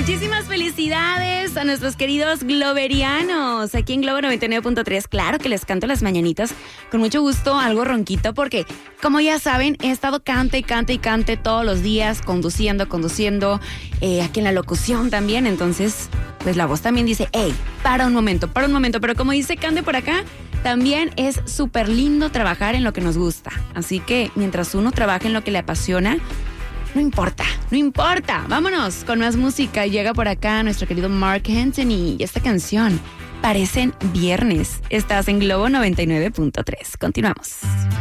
Muchísimas felicidades a nuestros queridos globerianos aquí en Globo 99.3. Claro que les canto las mañanitas con mucho gusto, algo ronquito, porque como ya saben, he estado cante y cante y cante todos los días, conduciendo, aquí en la locución también. Entonces, pues la voz también dice, hey, para un momento. Pero como dice Cande por acá, también es súper lindo trabajar en lo que nos gusta. Así que mientras uno trabaja en lo que le apasiona, no importa. Vámonos con más música. Llega por acá nuestro querido Mark Anthony y esta canción, Parecen Viernes. Estás en Globo 99.3. Continuamos.